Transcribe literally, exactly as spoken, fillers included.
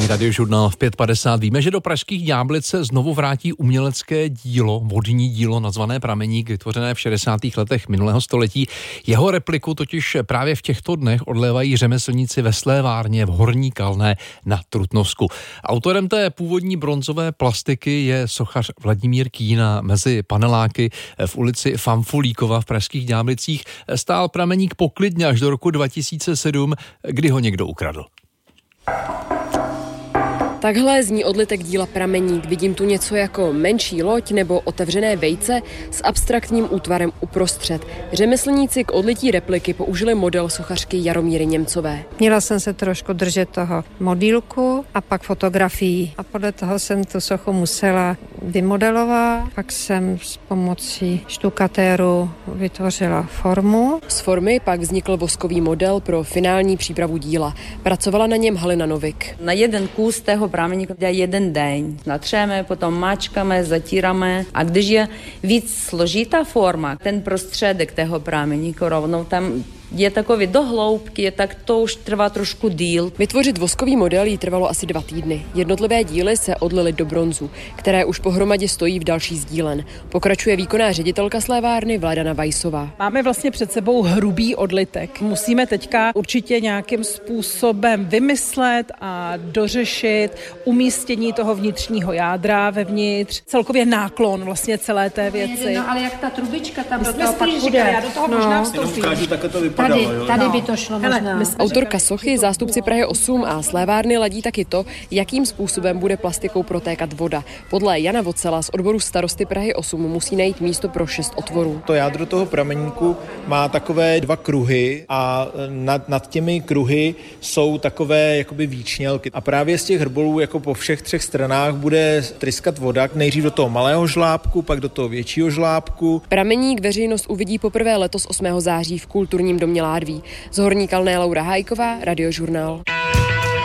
Poslední radiožurnál v pět padesát. Víme, že do pražských Ďáblic se znovu vrátí umělecké dílo, vodní dílo nazvané Prameník, vytvořené v šedesátých letech minulého století. Jeho repliku totiž právě v těchto dnech odlévají řemeslníci ve slévárně v Horní Kalné na Trutnovsku. Autorem té původní bronzové plastiky je sochař Vladimír Kýna. Mezi paneláky v ulici Famfulíkova v pražských Ďáblicích stál Prameník poklidně až do roku dva tisíce sedm, kdy ho někdo ukradl. Takhle zní odlitek díla Prameník. Vidím tu něco jako menší loď nebo otevřené vejce s abstraktním útvarem uprostřed. Řemeslníci k odlití repliky použili model sochařky Jaromíry Němcové. Měla jsem se trošku držet toho modílku a pak fotografií. A podle toho jsem tu sochu musela vymodelovat. Pak jsem s pomocí štukatéru vytvořila formu. Z formy pak vznikl voskový model pro finální přípravu díla. Pracovala na něm Halina Novik. Na jeden kus tého prameníku jde jeden den. Natřeme, potom mačkáme, zatíráme. A když je víc složitá forma, ten prostředek tého prameníku rovnou tam je takový do hloubky, tak to už trvá trošku díl. Vytvořit voskový model jí trvalo asi dva týdny. Jednotlivé díly se odlily do bronzu, které už pohromadě stojí v další z dílen. Pokračuje výkonná ředitelka slévárny Vladana Vajsová. Máme vlastně před sebou hrubý odlitek. Musíme teďka určitě nějakým způsobem vymyslet a dořešit umístění toho vnitřního jádra vevnitř, celkově náklon vlastně celé té věci. No, ale jak ta trubička tam do toho pak bude. Já do toho no. možná vstoupím. Tady, tady by to šlo možná. Hele, autorka sochy, zástupci Prahy osm a slévárny ladí taky to, jakým způsobem bude plastikou protékat voda. Podle Jana Vocela z odboru starosty Prahy osm musí najít místo pro šest otvorů. To jádro toho prameníku má takové dva kruhy a nad, nad těmi kruhy jsou takové jakoby výčnělky. A právě z těch hrbolů jako po všech třech stranách bude tryskat voda, nejdřív do toho malého žlábku, pak do toho většího žlábku. Prameník veřejnost uvidí poprvé letos osmého září v kulturním domě Ládví. Z Horní Kalné Laura Hájková, Radiožurnál.